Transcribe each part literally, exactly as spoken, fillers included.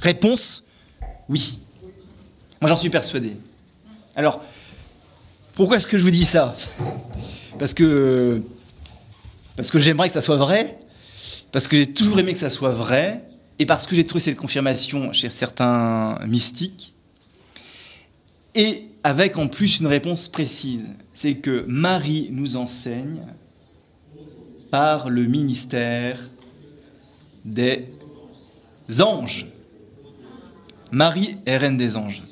Réponse, oui. Moi, j'en suis persuadé. Alors, pourquoi est-ce que je vous dis ça ? Parce que, parce que j'aimerais que ça soit vrai, parce que j'ai toujours aimé que ça soit vrai, et parce que j'ai trouvé cette confirmation chez certains mystiques, et avec en plus une réponse précise. C'est que Marie nous enseigne par le ministère des anges. Marie est reine des anges.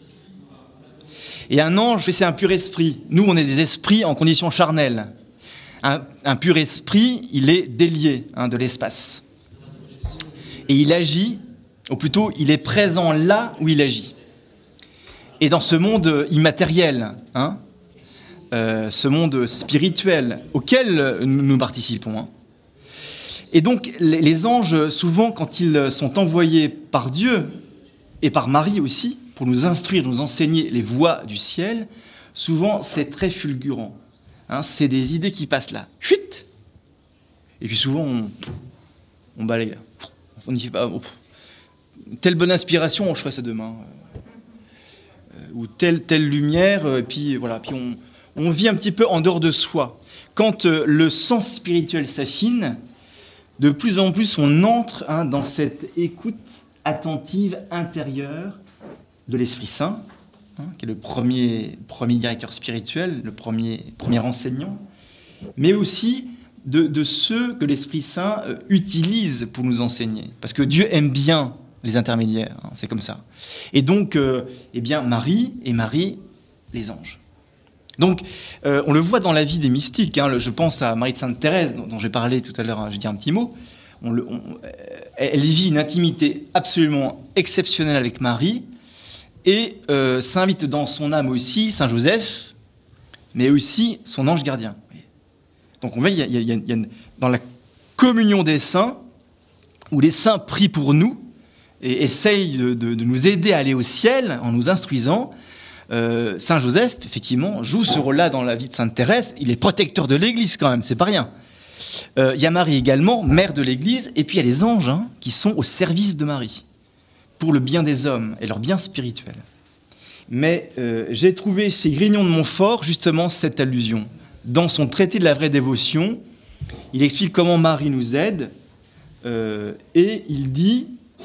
Et un ange, c'est un pur esprit. Nous, on est des esprits en condition charnelle. Un, un pur esprit, il est délié hein, de l'espace. Et il agit, ou plutôt, il est présent là où il agit. Et dans ce monde immatériel, hein, euh, ce monde spirituel auquel nous, nous participons. Hein. Et donc, les, les anges, souvent, quand ils sont envoyés par Dieu, et par Marie aussi, pour nous instruire, nous enseigner les voies du ciel, souvent c'est très fulgurant. Hein, c'est des idées qui passent là. Chut ! Et puis souvent on, on balaye là. On n'y fait pas. Oh, telle bonne inspiration, je ferai ça demain. Euh, ou telle, telle lumière, et puis voilà. Puis on, on vit un petit peu en dehors de soi. Quand euh, le sens spirituel s'affine, de plus en plus on entre hein, dans cette écoute attentive intérieure de l'Esprit Saint, hein, qui est le premier, premier directeur spirituel, le premier, premier enseignant, mais aussi de, de ceux que l'Esprit Saint euh, utilise pour nous enseigner. Parce que Dieu aime bien les intermédiaires, hein, c'est comme ça. Et donc, euh, eh bien, Marie et Marie, les anges. Donc, euh, on le voit dans la vie des mystiques. Hein, le, je pense à Marie de Sainte-Thérèse, dont, dont j'ai parlé tout à l'heure, hein, je dis un petit mot. On le, on, elle vit une intimité absolument exceptionnelle avec Marie et euh, s'invite dans son âme aussi Saint Joseph, mais aussi son ange gardien. Donc on voit, il y a, il y a, il y a dans la communion des saints, où les saints prient pour nous et essayent de, de, de nous aider à aller au ciel en nous instruisant, euh, Saint Joseph, effectivement, joue ce rôle-là dans la vie de Sainte Thérèse. Il est protecteur de l'Église quand même, c'est pas rien. Il euh, y a Marie également, mère de l'Église, et puis il y a les anges hein, qui sont au service de Marie, pour le bien des hommes et leur bien spirituel. Mais euh, j'ai trouvé chez Grignon de Montfort justement cette allusion. Dans son traité de la vraie dévotion, il explique comment Marie nous aide, euh, et il dit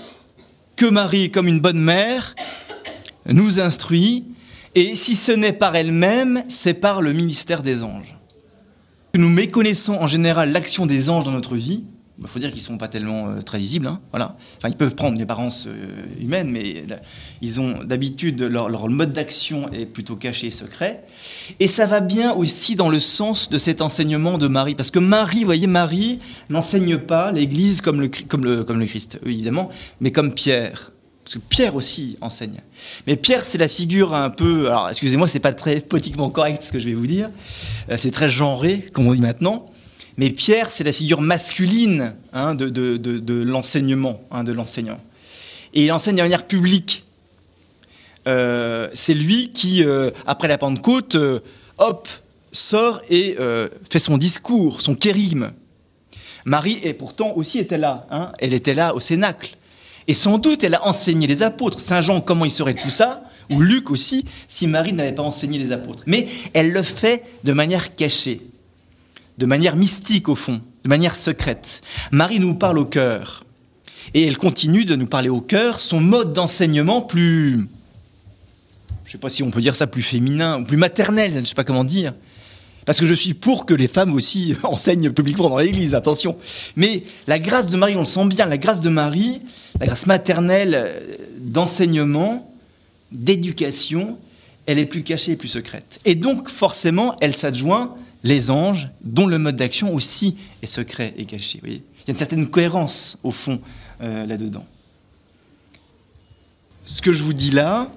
que Marie, comme une bonne mère, nous instruit, et si ce n'est par elle-même, c'est par le ministère des anges. Nous méconnaissons en général l'action des anges dans notre vie. Il faut dire qu'ils ne sont pas tellement euh, très visibles. Hein, voilà. Enfin, ils peuvent prendre une apparence euh, humaine, mais là, ils ont d'habitude, leur, leur mode d'action est plutôt caché et secret. Et ça va bien aussi dans le sens de cet enseignement de Marie. Parce que Marie, vous voyez, Marie n'enseigne pas l'Église comme le, comme le, comme le Christ, évidemment, mais comme Pierre. Parce que Pierre aussi enseigne. Mais Pierre, c'est la figure un peu... Alors, excusez-moi, c'est pas très politiquement correct ce que je vais vous dire. C'est très genré, comme on dit maintenant. Mais Pierre, c'est la figure masculine hein, de, de, de, de l'enseignement, hein, de l'enseignant. Et il enseigne de manière publique. Euh, c'est lui qui, euh, après la Pentecôte, euh, hop, sort et euh, fait son discours, son kérigme. Marie, et pourtant, aussi était là. Hein, elle était là au Cénacle. Et sans doute, elle a enseigné les apôtres. Saint Jean, comment il saurait tout ça ? Ou Luc aussi, si Marie n'avait pas enseigné les apôtres. Mais elle le fait de manière cachée, de manière mystique au fond, de manière secrète. Marie nous parle au cœur. Et elle continue de nous parler au cœur. Son mode d'enseignement plus, je ne sais pas si on peut dire ça, plus féminin, ou plus maternel, je ne sais pas comment dire. Parce que je suis pour que les femmes aussi enseignent publiquement dans l'Église, attention. Mais la grâce de Marie, on le sent bien, la grâce de Marie, la grâce maternelle d'enseignement, d'éducation, elle est plus cachée et plus secrète. Et donc, forcément, elle s'adjoint les anges, dont le mode d'action aussi est secret et caché. Vous voyez, il y a une certaine cohérence, au fond, euh, là-dedans. Ce que je vous dis là...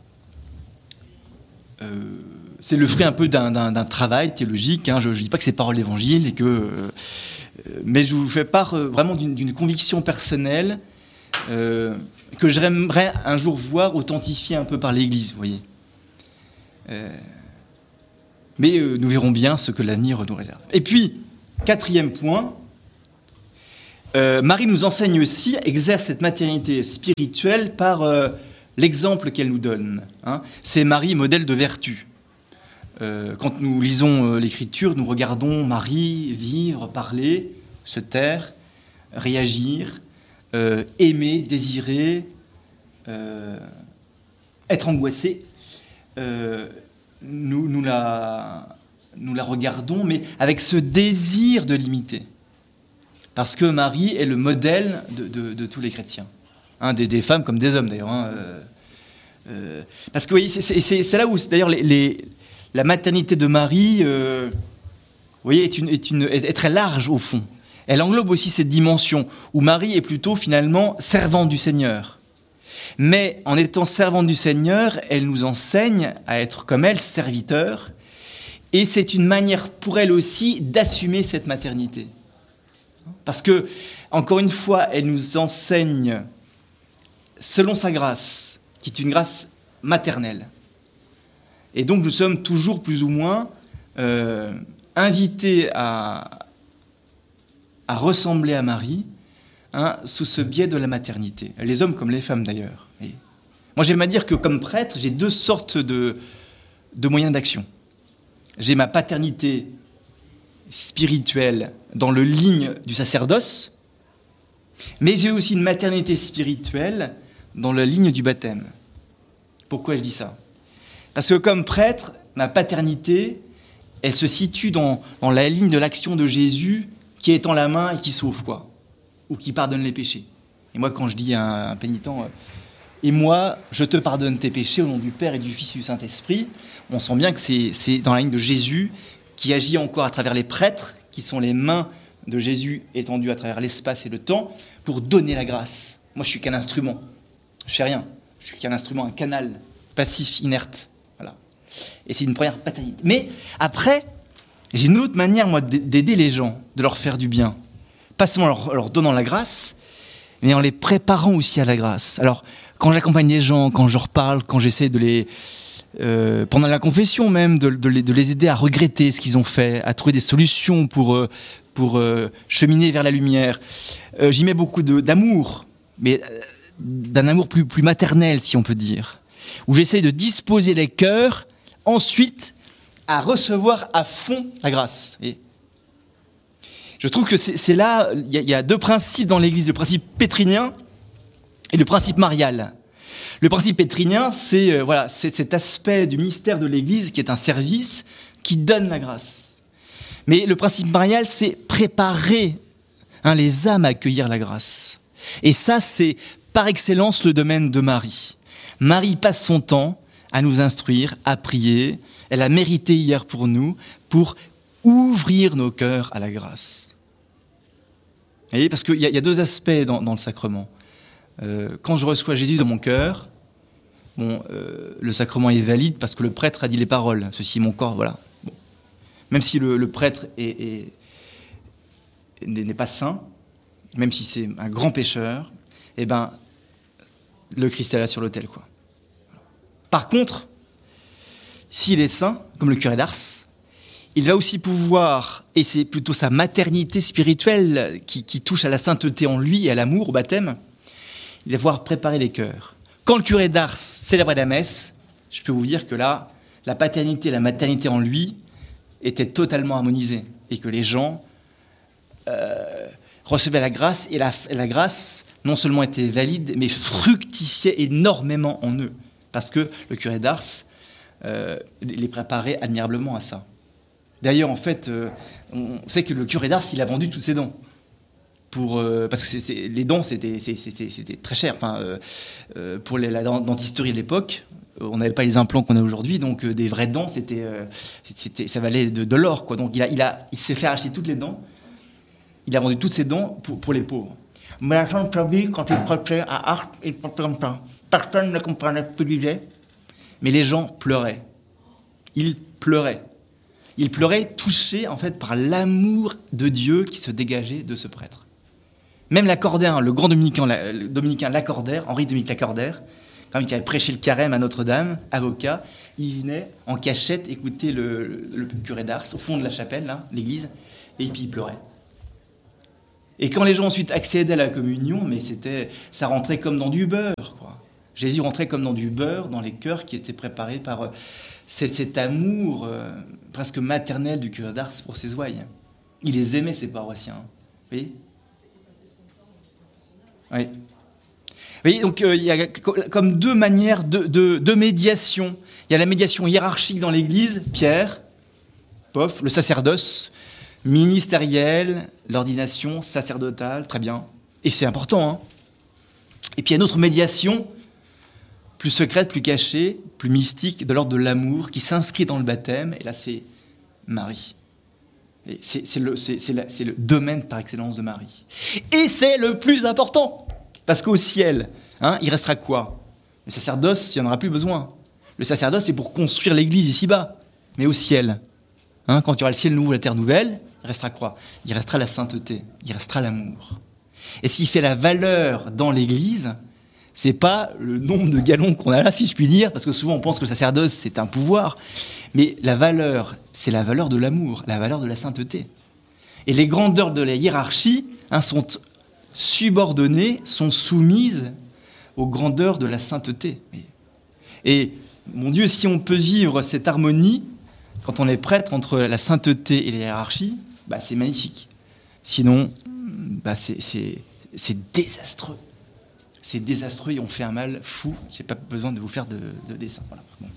Euh, c'est le fruit un peu d'un, d'un, d'un travail théologique. Hein. Je ne dis pas que c'est parole d'évangile, et que, euh, mais je vous fais part euh, vraiment d'une, d'une conviction personnelle euh, que j'aimerais un jour voir authentifiée un peu par l'Église, vous voyez. Euh, mais euh, nous verrons bien ce que l'avenir nous réserve. Et puis, quatrième point, euh, Marie nous enseigne aussi, exerce cette maternité spirituelle par euh, l'exemple qu'elle nous donne. Hein. C'est Marie, modèle de vertu. Euh, quand nous lisons euh, l'Écriture, nous regardons Marie vivre, parler, se taire, réagir, euh, aimer, désirer, euh, être angoissée. Euh, nous, nous, la, nous la regardons, mais avec ce désir de l'imiter. Parce que Marie est le modèle de, de, de tous les chrétiens. Hein, des, des femmes comme des hommes, d'ailleurs. Hein, euh, euh, parce que, vous voyez, c'est, c'est, c'est là où, d'ailleurs, les, les, la maternité de Marie, euh, vous voyez, est, une, est, une, est très large, au fond. Elle englobe aussi cette dimension où Marie est plutôt, finalement, servante du Seigneur. Mais en étant servante du Seigneur, elle nous enseigne à être comme elle, serviteur. Et c'est une manière pour elle aussi d'assumer cette maternité. Parce que, encore une fois, elle nous enseigne, selon sa grâce, qui est une grâce maternelle. Et donc, nous sommes toujours plus ou moins euh, invités à, à ressembler à Marie, hein, sous ce biais de la maternité. Les hommes comme les femmes, d'ailleurs. Et moi, j'aime à dire que, comme prêtre, j'ai deux sortes de, de moyens d'action. J'ai ma paternité spirituelle dans le ligne du sacerdoce, mais j'ai aussi une maternité spirituelle dans la ligne du baptême. Pourquoi je dis ça ? Parce que comme prêtre, ma paternité, elle se situe dans, dans la ligne de l'action de Jésus qui étend la main et qui sauve, quoi, ou qui pardonne les péchés. Et moi, quand je dis à un, un pénitent euh, « Et moi, je te pardonne tes péchés au nom du Père et du Fils et du Saint-Esprit », on sent bien que c'est, c'est dans la ligne de Jésus qui agit encore à travers les prêtres, qui sont les mains de Jésus étendues à travers l'espace et le temps, pour donner la grâce. Moi, je suis qu'un instrument. Je fais rien. Je suis qu'un instrument, un canal passif, inerte. Voilà. Et c'est une première paternité. Mais après, j'ai une autre manière, moi, d'aider les gens, de leur faire du bien. Pas seulement en leur, leur donnant la grâce, mais en les préparant aussi à la grâce. Alors, quand j'accompagne les gens, quand je leur parle, quand j'essaie de les... Euh, pendant la confession même, de, de, les, de les aider à regretter ce qu'ils ont fait, à trouver des solutions pour, euh, pour euh, cheminer vers la lumière. Euh, j'y mets beaucoup de, d'amour, mais euh, d'un amour plus, plus maternel, si on peut dire, où j'essaie de disposer les cœurs, ensuite, à recevoir à fond la grâce. Et je trouve que c'est, c'est là, il y, y a deux principes dans l'Église, le principe pétrinien et le principe marial. Le principe pétrinien, c'est, euh, voilà, c'est cet aspect du ministère de l'Église qui est un service qui donne la grâce. Mais le principe marial, c'est préparer, hein, les âmes à accueillir la grâce. Et ça, c'est par excellence le domaine de Marie. Marie passe son temps à nous instruire, à prier. Elle a mérité hier pour nous, pour ouvrir nos cœurs à la grâce. Vous voyez, parce qu'il y, y a deux aspects dans, dans le sacrement. Euh, quand je reçois Jésus dans mon cœur, bon, euh, le sacrement est valide parce que le prêtre a dit les paroles. Ceci est mon corps, voilà. Bon. Même si le, le prêtre est, est, n'est pas saint, même si c'est un grand pécheur, eh ben, le Christ est là sur l'autel, quoi. Par contre, s'il est saint, comme le curé d'Ars, il va aussi pouvoir, et c'est plutôt sa maternité spirituelle qui, qui touche à la sainteté en lui et à l'amour au baptême, il va pouvoir préparer les cœurs. Quand le curé d'Ars célébrait la messe, je peux vous dire que là, la paternité et la maternité en lui étaient totalement harmonisées et que les gens euh, recevaient la grâce et la, et la grâce non seulement était valide, mais fructifiait énormément en eux. Parce que le curé d'Ars euh, les préparait admirablement à ça. D'ailleurs, en fait, euh, on sait que le curé d'Ars, il a vendu toutes ses dents. Pour, euh, parce que c'est, c'est, les dents, c'était, c'était, c'était très cher. Enfin, euh, euh, pour les, la dentisterie de l'époque, on n'avait pas les implants qu'on a aujourd'hui, donc euh, des vraies dents, c'était, euh, c'était, ça valait de, de l'or, quoi. Donc il, a, il, a, il s'est fait acheter toutes les dents. Il a vendu toutes ses dents pour, pour les pauvres. Mais la chambre perdue, quand il prêchait à Ars, il prêchait comme ça. Personne ne comprenait ce qu'il disait. Mais les gens pleuraient. Ils pleuraient. Ils pleuraient touchés, en fait, par l'amour de Dieu qui se dégageait de ce prêtre. Même Lacordaire, le grand dominicain, le dominicain Lacordaire, Henri-Dominique Lacordaire, quand il avait prêché le carême à Notre-Dame, avocat, il venait en cachette écouter le, le, le curé d'Ars, au fond de la chapelle, là, l'église, et puis il pleurait. Et quand les gens ensuite accédaient à la communion, mais c'était, ça rentrait comme dans du beurre, quoi. Jésus rentrait comme dans du beurre dans les cœurs qui étaient préparés par euh, cet, cet amour euh, presque maternel du curé d'Ars pour ses ouailles. Il les aimait, ses paroissiens. Vous voyez ? Oui. Vous voyez, donc euh, il y a comme deux manières de, de, de médiation. Il y a la médiation hiérarchique dans l'Église, Pierre, pof, le sacerdoce, ministériel, l'ordination sacerdotale, très bien. Et c'est important. Hein. Et puis il y a une autre médiation, plus secrète, plus cachée, plus mystique, de l'ordre de l'amour, qui s'inscrit dans le baptême. Et là, c'est Marie. Et c'est, c'est, le, c'est, c'est, la, c'est le domaine par excellence de Marie. Et c'est le plus important. Parce qu'au ciel, hein, il restera quoi ? Le sacerdoce, il n'y en aura plus besoin. Le sacerdoce, c'est pour construire l'église ici-bas. Mais au ciel, hein, quand il y aura le ciel nouveau, la terre nouvelle, il restera quoi ? Il restera la sainteté, il restera l'amour. Et ce qui fait la valeur dans l'église, c'est pas le nombre de galons qu'on a là, si je puis dire, parce que souvent on pense que le sacerdoce, c'est un pouvoir. Mais la valeur, c'est la valeur de l'amour, la valeur de la sainteté. Et les grandeurs de la hiérarchie hein, sont subordonnées, sont soumises aux grandeurs de la sainteté. Et mon Dieu, si on peut vivre cette harmonie, quand on est prêtre entre la sainteté et la hiérarchie, bah, c'est magnifique. Sinon, bah, c'est, c'est, c'est désastreux. C'est désastreux et on fait un mal fou. Je n'ai pas besoin de vous faire de, de dessin. Voilà. Bon.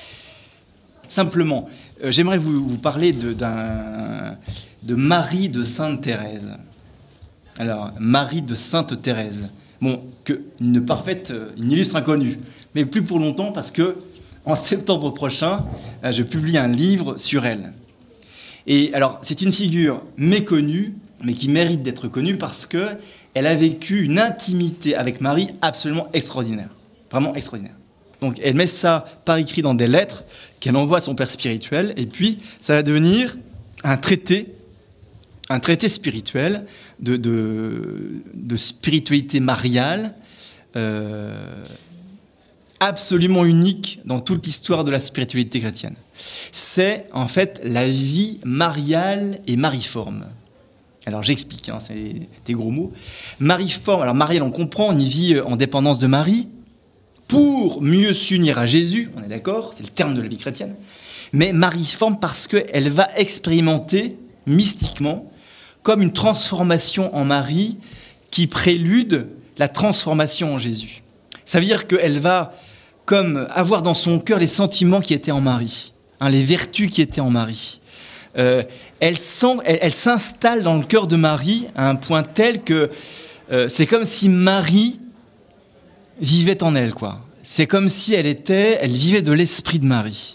Simplement, euh, j'aimerais vous, vous parler de, d'un, de Marie de Sainte Thérèse. Alors, Marie de Sainte Thérèse. Bon, que, une parfaite, une illustre inconnue. Mais plus pour longtemps parce que en septembre prochain, euh, je publie un livre sur elle. Et alors, c'est une figure méconnue, mais qui mérite d'être connue parce que elle a vécu une intimité avec Marie absolument extraordinaire. Vraiment extraordinaire. Donc, elle met ça par écrit dans des lettres qu'elle envoie à son père spirituel. Et puis, ça va devenir un traité, un traité spirituel de, de, de spiritualité mariale euh, absolument unique dans toute l'histoire de la spiritualité chrétienne. C'est, en fait, la vie mariale et mariforme. Alors j'explique, hein, c'est des gros mots. Mariforme, alors mariale on comprend, on y vit en dépendance de Marie, pour mieux s'unir à Jésus, on est d'accord, c'est le terme de la vie chrétienne, mais mariforme parce qu'elle va expérimenter mystiquement comme une transformation en Marie qui prélude la transformation en Jésus. Ça veut dire qu'elle va comme avoir dans son cœur les sentiments qui étaient en Marie, hein, les vertus qui étaient en Marie. Euh, elle, sent, elle, elle s'installe dans le cœur de Marie à un point tel que euh, c'est comme si Marie vivait en elle, quoi. C'est comme si elle était, elle vivait de l'esprit de Marie.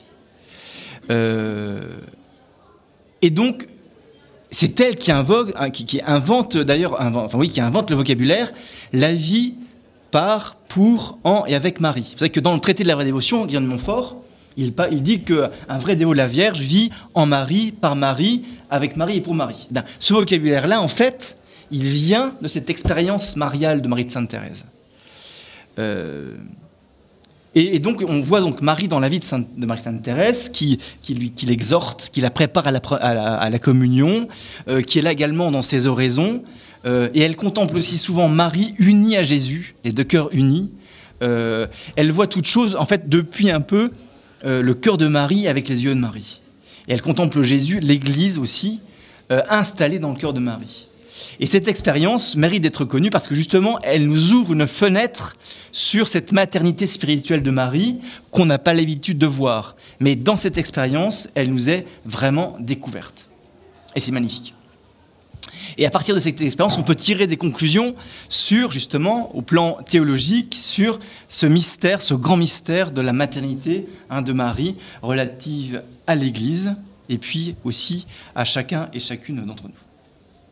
Euh, et donc, c'est elle qui invoque, qui, qui invente d'ailleurs, invente, enfin oui, qui invente le vocabulaire, la vie par, pour, en et avec Marie. Vous savez que dans le traité de la vraie dévotion, Guillaume de Montfort, Il, il dit qu'un vrai dévot de la Vierge vit en Marie, par Marie, avec Marie et pour Marie. Ben, ce vocabulaire-là, en fait, il vient de cette expérience mariale de Marie de Sainte Thérèse. Euh, et, et donc, on voit donc Marie dans la vie de, Sainte, de Marie de Sainte Thérèse, qui, qui, lui, qui l'exhorte, qui la prépare à la, à la, à la communion, euh, qui est là également dans ses oraisons. Euh, et elle contemple aussi souvent Marie unie à Jésus, les deux cœurs unis. Euh, elle voit toute chose, en fait, depuis un peu, Euh, le cœur de Marie avec les yeux de Marie. Et elle contemple Jésus, l'Église aussi, euh, installée dans le cœur de Marie. Et cette expérience mérite d'être connue parce que justement, elle nous ouvre une fenêtre sur cette maternité spirituelle de Marie qu'on n'a pas l'habitude de voir. Mais dans cette expérience, elle nous est vraiment découverte. Et c'est magnifique. Et à partir de cette expérience, on peut tirer des conclusions sur, justement, au plan théologique, sur ce mystère, ce grand mystère de la maternité hein, de Marie, relative à l'Église, et puis aussi à chacun et chacune d'entre nous.